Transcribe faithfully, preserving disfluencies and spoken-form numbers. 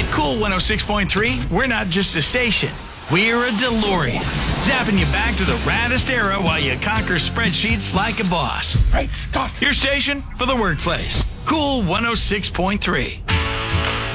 At Cool one oh six point three, we're not just a station. We're a DeLorean, zapping you back to the raddest era while you conquer spreadsheets like a boss. Great Scott! Your station for the workplace. Cool one oh six point three.